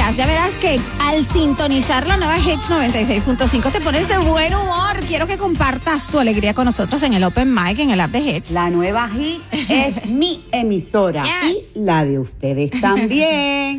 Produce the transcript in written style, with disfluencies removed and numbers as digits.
Ya verás que al sintonizar la nueva Hits 96.5 te pones de buen humor. Quiero que compartas tu alegría con nosotros en el Open Mic, en el app de Hits. La nueva Hits es mi emisora Yes. y la de ustedes también.